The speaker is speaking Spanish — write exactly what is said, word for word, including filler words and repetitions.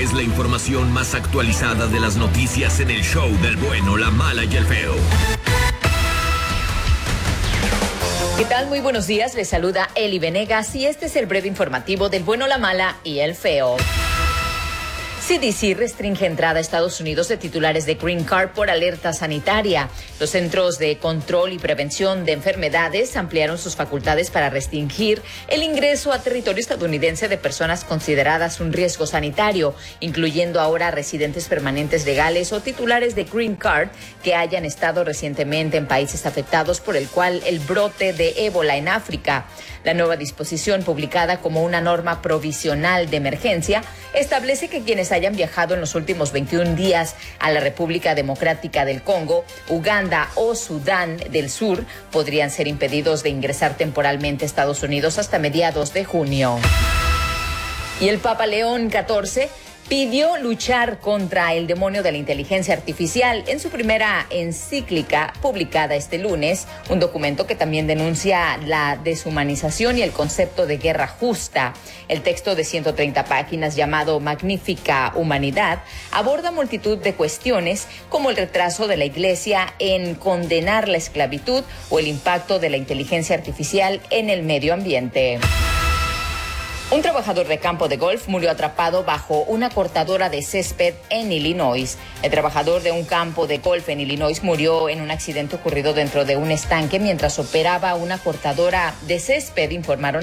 tienes la información más actualizada de las noticias en el show del bueno, la mala y el feo. ¿Qué tal? Muy buenos días, les saluda Eli Venegas y este es el breve informativo del bueno, la mala y el feo. C D C restringe entrada a Estados Unidos de titulares de Green Card por alerta sanitaria. Los Centros de Control y Prevención de Enfermedades ampliaron sus facultades para restringir el ingreso a territorio estadounidense de personas consideradas un riesgo sanitario, incluyendo ahora residentes permanentes legales o titulares de Green Card que hayan estado recientemente en países afectados por el cual el brote de ébola en África. La nueva disposición, publicada como una norma provisional de emergencia, establece que quienes hayan viajado en los últimos veintiún días a la República Democrática del Congo, Uganda o Sudán del Sur podrían ser impedidos de ingresar temporalmente a Estados Unidos hasta mediados de junio. Y el Papa León catorce pidió luchar contra el demonio de la inteligencia artificial en su primera encíclica publicada este lunes, un documento que también denuncia la deshumanización y el concepto de guerra justa. El texto de ciento treinta páginas llamado Magnífica Humanidad aborda multitud de cuestiones como el retraso de la Iglesia en condenar la esclavitud o el impacto de la inteligencia artificial en el medio ambiente. Un trabajador de campo de golf murió atrapado bajo una cortadora de césped en Illinois. El trabajador de un campo de golf en Illinois murió en un accidente ocurrido dentro de un estanque mientras operaba una cortadora de césped, informaron